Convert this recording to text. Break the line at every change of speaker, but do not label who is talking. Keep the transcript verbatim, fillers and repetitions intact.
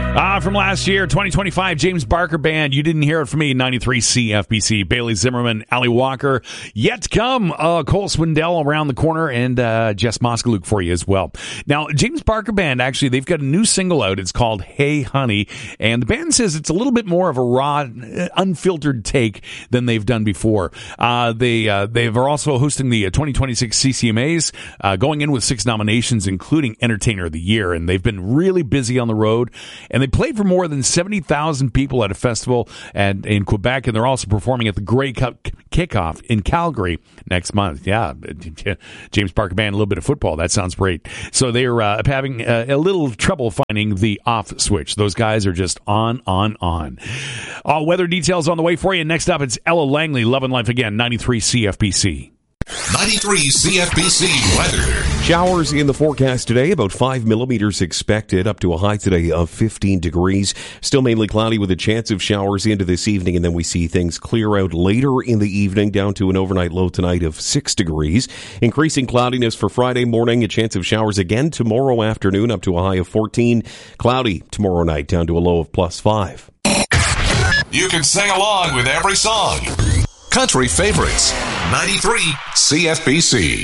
Ah, from last year, twenty twenty-five, James Barker Band. You didn't hear it from me, ninety-three C F B C. Bailey Zimmerman, Ali Walker. Yet to come, uh, Cole Swindell around the corner, and uh, Jess Moskaluk for you as well. Now, James Barker Band, actually, they've got a new single out. It's called Hey Honey, and the band says it's a little bit more of a raw, unfiltered take than they've done before. Uh, they uh, they are also hosting the twenty twenty-six C C M As, uh, going in with six nominations, including Entertainer of the Year, and they've been really busy on the road. And they played for more than seventy thousand people at a festival and, in Quebec, and they're also performing at the Grey Cup kickoff in Calgary next month. Yeah, James Barker Band, a little bit of football. That sounds great. So they're uh, having uh, a little trouble finding the off switch. Those guys are just on, on, on. All weather details on the way for you. Next up, it's Ella Langley, Love and Life Again, ninety-three C F B C.
ninety-three C F B C weather.
Showers in the forecast today, about five millimeters expected, up to a high today of fifteen degrees. Still mainly cloudy with a chance of showers into this evening, and then we see things clear out later in the evening, down to an overnight low tonight of six degrees. Increasing cloudiness for Friday morning, a chance of showers again tomorrow afternoon, up to a high of fourteen. Cloudy tomorrow night, down to a low of plus five.
You can sing along with every song. Country favorites, ninety-three C F B C.